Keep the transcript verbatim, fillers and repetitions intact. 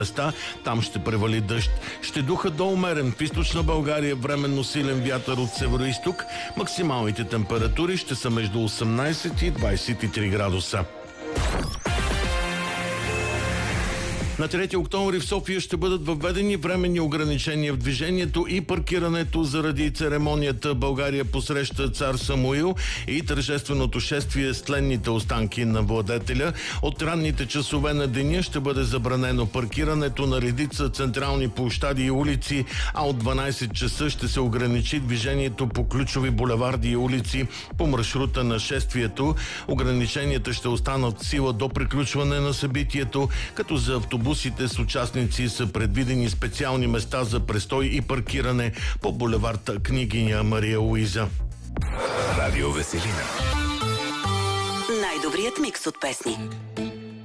места, там ще превали дъжд. Ще духа до умерен. В източна България временно силен вятър от североизток. Максималните температури ще са между осемнайсет и двайсет и три градуса. На трети октомври в София ще бъдат въведени временни ограничения в движението и паркирането заради церемонията България посреща цар Самуил и тържественото шествие с тленните останки на владетеля. От ранните часове на деня ще бъде забранено паркирането на редица централни площади и улици, а от дванайсет часа ще се ограничи движението по ключови булеварди и улици по маршрута на шествието. Ограниченията ще останат в сила до приключване на събитието, като за автобусите с участници са предвидени специални места за престой и паркиране по булевард Княгиня Мария Луиза. Радио Веселина. Най-добрият микс от песни.